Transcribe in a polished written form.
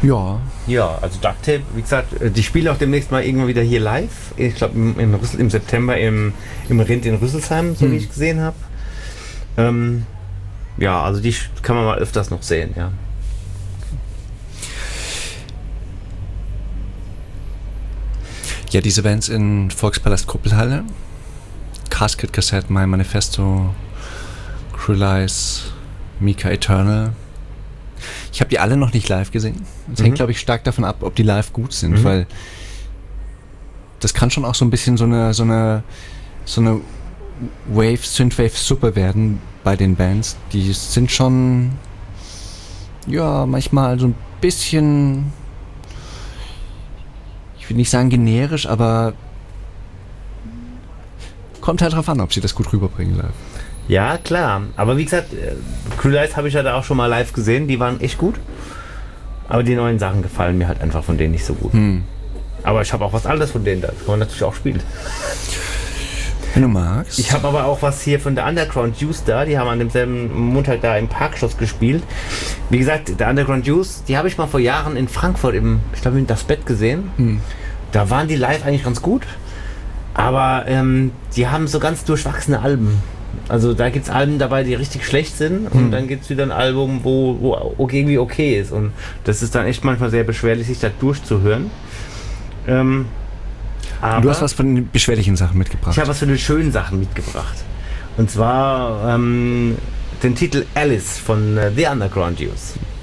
Ja. Ja, also Ducktape, wie gesagt, die spielen auch demnächst mal irgendwann wieder hier live. Ich glaube im September im Rind in Rüsselsheim, so wie ich gesehen habe. Ja, also die kann man mal öfters noch sehen, ja. Ja, diese Bands in Volkspalast Kruppelhalle, Casket Cassette, My Manifesto, Cruelize, Mika Eternal. Ich habe die alle noch nicht live gesehen. Es hängt, glaube ich, stark davon ab, ob die live gut sind, weil das kann schon auch so ein bisschen so eine Synthwave-Suppe werden bei den Bands. Die sind schon, ja, manchmal so ein bisschen, ich will nicht sagen generisch, aber kommt halt drauf an, ob sie das gut rüberbringen live. Ja, klar. Aber wie gesagt, Cruelize habe ich ja da auch schon mal live gesehen. Die waren echt gut. Aber die neuen Sachen gefallen mir halt einfach von denen nicht so gut. Aber ich habe auch was anderes von denen da. Das kann man natürlich auch spielen. Wenn du magst. Ich habe aber auch was hier von der Underground Juice da. Die haben an demselben Montag da im Parkschloss gespielt. Wie gesagt, der Underground Juice, die habe ich mal vor Jahren in Frankfurt ich glaube, in Das Bett gesehen. Da waren die live eigentlich ganz gut. Aber die haben so ganz durchwachsene Alben. Also da gibt es Alben dabei, die richtig schlecht sind und dann gibt es wieder ein Album, wo irgendwie okay ist. Und das ist dann echt manchmal sehr beschwerlich, sich da durchzuhören. Aber du hast was von den beschwerlichen Sachen mitgebracht. Ich habe was von den schönen Sachen mitgebracht. Und zwar den Titel Alice von The Underground Juice.